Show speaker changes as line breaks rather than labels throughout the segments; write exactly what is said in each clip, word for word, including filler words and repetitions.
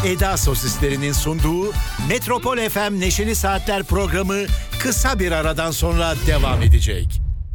Eda Sosislerinin sunduğu Metropol F M Neşeli Saatler programı kısa bir aradan sonra devam edecek.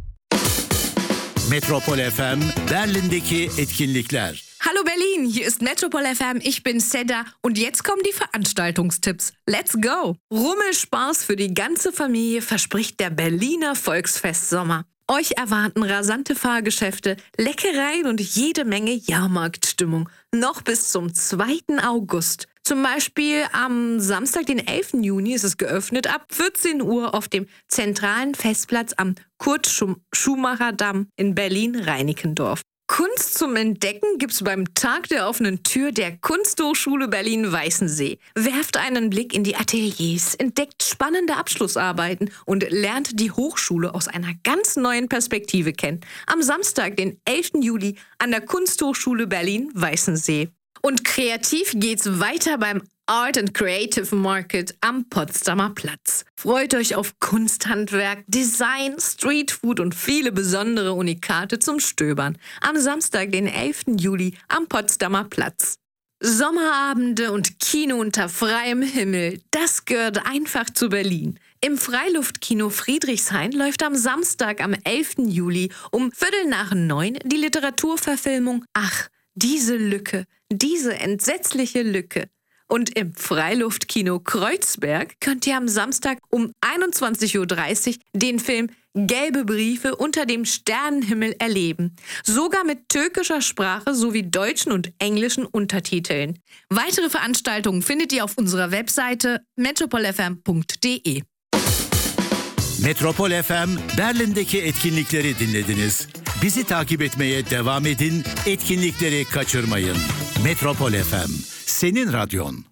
Metropol F M Berlin'deki etkinlikler.
Hallo Berlin, hier ist Metropol F M, ich bin Seda und jetzt kommen die Veranstaltungstipps. Let's go! Rummelspaß für die ganze Familie verspricht der Berliner Volksfest-Sommer. Euch erwarten rasante Fahrgeschäfte, Leckereien und jede Menge Jahrmarktstimmung. Noch bis zum zweiten August. Zum Beispiel am Samstag, den elften Juni, ist es geöffnet ab vierzehn Uhr auf dem zentralen Festplatz am Kurt-Schumacher-Damm in Berlin-Reinickendorf. Kunst zum Entdecken gibt's beim Tag der offenen Tür der Kunsthochschule Berlin-Weißensee. Werft einen Blick in die Ateliers, entdeckt spannende Abschlussarbeiten und lernt die Hochschule aus einer ganz neuen Perspektive kennen. Am Samstag, den elften Juli, an der Kunsthochschule Berlin-Weißensee. Und kreativ geht's weiter beim Art and Creative Market am Potsdamer Platz. Freut euch auf Kunsthandwerk, Design, Streetfood und viele besondere Unikate zum Stöbern. Am Samstag, den elften Juli, am Potsdamer Platz. Sommerabende und Kino unter freiem Himmel, das gehört einfach zu Berlin. Im Freiluftkino Friedrichshain läuft am Samstag, am elften Juli um Viertel nach neun die Literaturverfilmung Ach, diese Lücke, diese entsetzliche Lücke. Und im Freiluftkino Kreuzberg könnt ihr am Samstag um einundzwanzig Uhr dreißig den Film Gelbe Briefe unter dem Sternenhimmel erleben. Sogar mit türkischer Sprache sowie deutschen und englischen Untertiteln. Weitere Veranstaltungen findet ihr auf unserer Webseite metropol f m punkt d e.
Metropol F M Berlin'deki etkinlikleri dinlediniz. Bizi takip etmeye devam edin, etkinlikleri kaçırmayın. Metropol F M, senin radyon.